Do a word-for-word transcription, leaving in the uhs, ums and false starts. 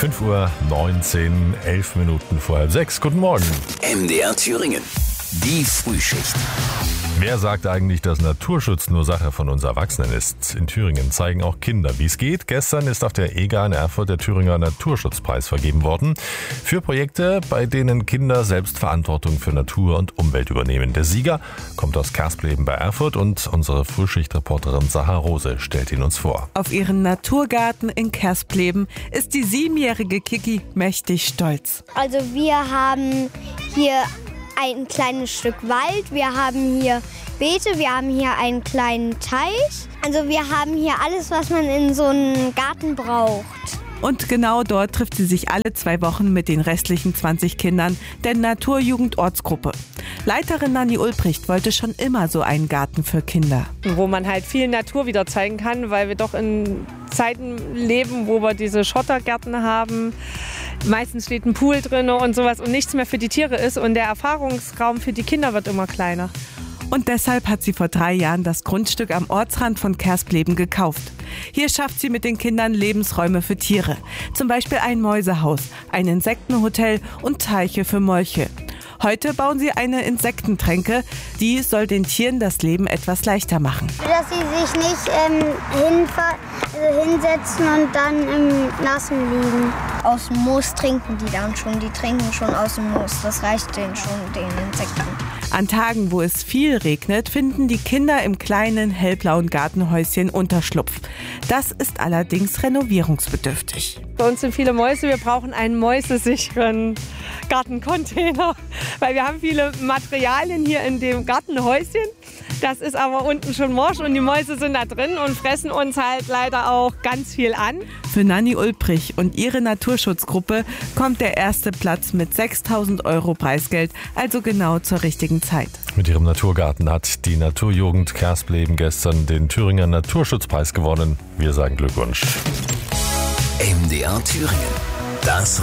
fünf Uhr neunzehn, elf Minuten vor halb sechs. Guten Morgen. M D R Thüringen. Die Frühschicht. Wer sagt eigentlich, dass Naturschutz nur Sache von uns Erwachsenen ist? In Thüringen zeigen auch Kinder, wie es geht. Gestern ist auf der E G A in Erfurt der Thüringer Naturschutzpreis vergeben worden. Für Projekte, bei denen Kinder selbst Verantwortung für Natur und Umwelt übernehmen. Der Sieger kommt aus Kerspleben bei Erfurt und unsere Frühschichtreporterin Saha Rose stellt ihn uns vor. Auf ihren Naturgarten in Kerspleben ist die siebenjährige Kiki mächtig stolz. Also wir haben hier ein kleines Stück Wald, wir haben hier Beete, wir haben hier einen kleinen Teich. Also wir haben hier alles, was man in so einem Garten braucht. Und genau dort trifft sie sich alle zwei Wochen mit den restlichen zwanzig Kindern der Naturjugend-Ortsgruppe. Leiterin Nanni Ulbricht wollte schon immer so einen Garten für Kinder. Wo man halt viel Natur wieder zeigen kann, weil wir doch in Zeiten leben, wo wir diese Schottergärten haben. Meistens steht ein Pool drin und sowas und nichts mehr für die Tiere ist. Und der Erfahrungsraum für die Kinder wird immer kleiner. Und deshalb hat sie vor drei Jahren das Grundstück am Ortsrand von Kerspleben gekauft. Hier schafft sie mit den Kindern Lebensräume für Tiere. Zum Beispiel ein Mäusehaus, ein Insektenhotel und Teiche für Molche. Heute bauen sie eine Insektentränke. Die soll den Tieren das Leben etwas leichter machen. Dass sie sich nicht ähm, hinfa- also hinsetzen und dann im Nassen liegen. Aus dem Moos trinken die dann schon. Die trinken schon aus dem Moos. Das reicht denen schon, den Insekten. An Tagen, wo es viel regnet, finden die Kinder im kleinen hellblauen Gartenhäuschen Unterschlupf. Das ist allerdings renovierungsbedürftig. Bei uns sind viele Mäuse, wir brauchen einen mäusesicheren Gartencontainer, weil wir haben viele Materialien hier in dem Gartenhäuschen. Das ist aber unten schon morsch und die Mäuse sind da drin und fressen uns halt leider auch ganz viel an. Für Nanni Ulbricht und ihre Naturschutzgruppe kommt der erste Platz mit sechstausend Euro Preisgeld, also genau zur richtigen Zeit. Mit ihrem Naturgarten hat die Naturjugend Kerspleben gestern den Thüringer Naturschutzpreis gewonnen. Wir sagen Glückwunsch. M D R Thüringen. Das